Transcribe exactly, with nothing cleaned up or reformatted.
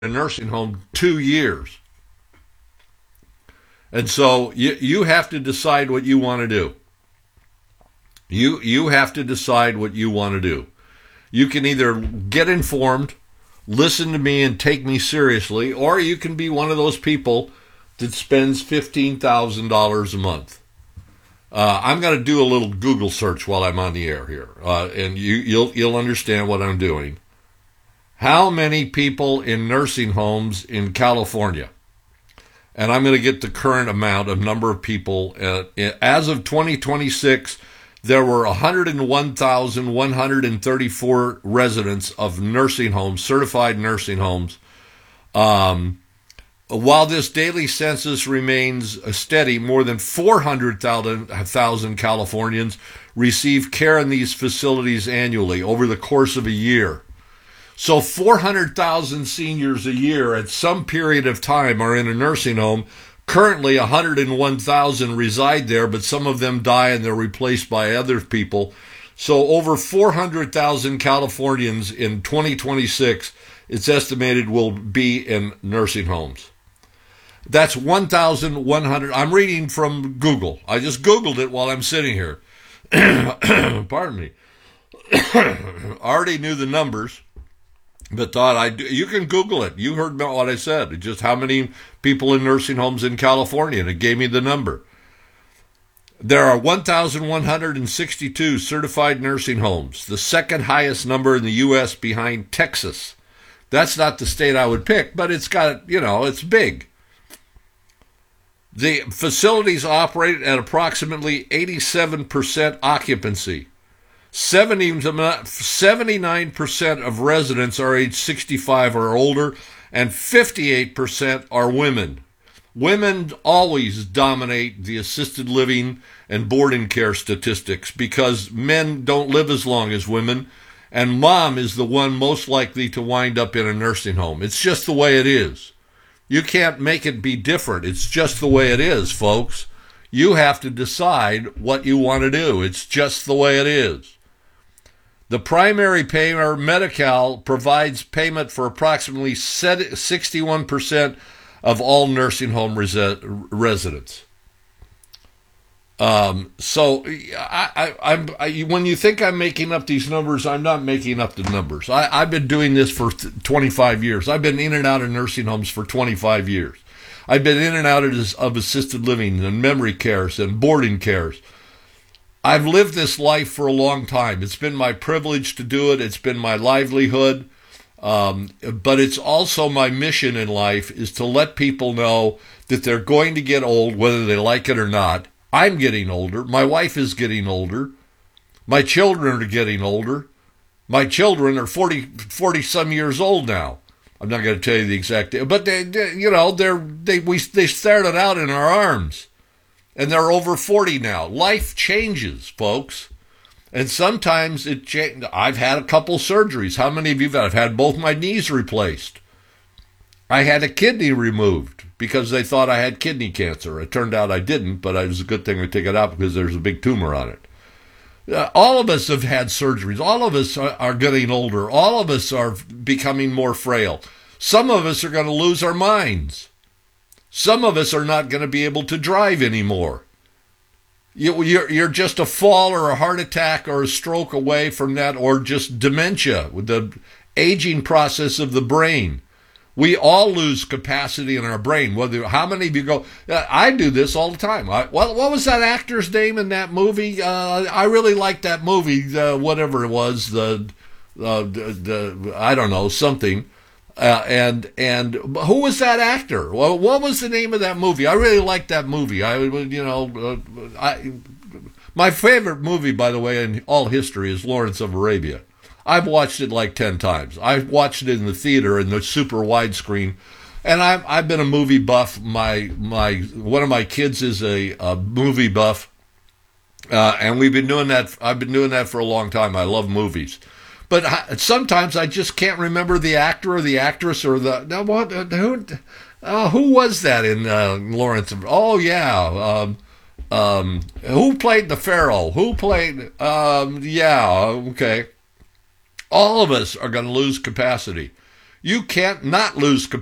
a nursing home two years. And so you, you have to decide what you want to do. You, you have to decide what you want to do. You can either get informed, listen to me and take me seriously, or you can be one of those people that spends fifteen thousand dollars a month. Uh, I'm going to do a little Google search while I'm on the air here, uh, and you, you'll, you'll understand what I'm doing. How many people in nursing homes in California? And I'm going to get the current amount of number of people. Uh, as of twenty twenty-six, there were one hundred one thousand one hundred thirty-four residents of nursing homes, certified nursing homes. Um, while this daily census remains steady, more than four hundred thousand Californians receive care in these facilities annually over the course of a year. So four hundred thousand seniors a year at some period of time are in a nursing home. Currently, one hundred one thousand reside there, but some of them die and they're replaced by other people. So over four hundred thousand Californians in twenty twenty-six, it's estimated, will be in nursing homes. That's one thousand one hundred. I'm reading from Google. I just Googled it while I'm sitting here. Pardon me. I already knew the numbers, but thought I do. You can Google it. You heard what I said. Just how many people in nursing homes in California, and it gave me the number. There are one thousand one hundred sixty-two certified nursing homes, the second highest number in the U S behind Texas. That's not the state I would pick, but it's got, you know, it's big. The facilities operate at approximately eighty-seven percent occupancy. seventy-nine percent of residents are age sixty-five or older, and fifty-eight percent are women. Women always dominate the assisted living and boarding care statistics because men don't live as long as women, and mom is the one most likely to wind up in a nursing home. It's just the way it is. You can't make it be different. It's just the way it is, folks. You have to decide what you want to do. It's just the way it is. The primary payer, Medi-Cal, provides payment for approximately sixty-one percent of all nursing home res- residents. Um, so I, I, I'm, I, when you think I'm making up these numbers, I'm not making up the numbers. I, I've been doing this for twenty-five years. I've been in and out of nursing homes for twenty-five years. I've been in and out of, of assisted living and memory cares and boarding cares. I've lived this life for a long time. It's been my privilege to do it. It's been my livelihood. Um, but it's also my mission in life is to let people know that they're going to get old, whether they like it or not. I'm getting older. My wife is getting older. My children are getting older. My children are forty, forty some years old now. I'm not going to tell you the exact, but they, they you know, they're, they, we, they started out in our arms. And they're over forty now. Life changes, folks. And sometimes it changes. I've had a couple surgeries. How many of you have? I've had both my knees replaced. I had a kidney removed because they thought I had kidney cancer. It turned out I didn't, but it was a good thing to take it out because there's a big tumor on it. Uh, all of us have had surgeries. All of us are, are getting older. All of us are becoming more frail. Some of us are going to lose our minds. Some of us are not going to be able to drive anymore. You, you're, you're just a fall or a heart attack or a stroke away from that, or just dementia with the aging process of the brain. We all lose capacity in our brain. Whether how many of you go, I do this all the time. I, what, what was that actor's name in that movie? Uh, I really liked that movie, uh, whatever it was, the, uh, the, the I don't know, something. Uh, and and who was that actor? Well, what was the name of that movie? I really liked that movie. I you know, uh, I my favorite movie, by the way, in all history is Lawrence of Arabia. I've watched it like ten times. I've watched it in the theater in the super widescreen, and I've I've been a movie buff. My my one of my kids is a, a movie buff, uh, and we've been doing that. I've been doing that for a long time. I love movies. But sometimes I just can't remember the actor or the actress or the no, what who uh, who was that in uh, Lawrence? Oh yeah, um, um, who played the Pharaoh? Who played? Um, yeah, okay. All of us are going to lose capacity. You can't not lose capacity.